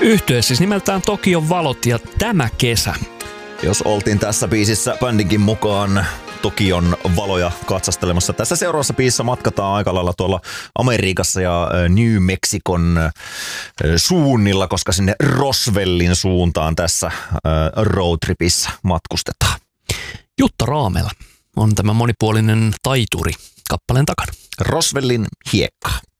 Yhtye siis nimeltään Tokion valot ja tämä kesä. Jos oltiin tässä biisissä bändinkin mukaan Tokion valoja katsastelemassa. Tässä seuraavassa biisissä matkataan aika lailla tuolla Amerikassa ja New Mexicon suunnilla, koska sinne Roswellin suuntaan tässä roadtripissä matkustetaan. Jutta Raamela on tämä monipuolinen taituri kappaleen takana. Roswellin hiekkaa.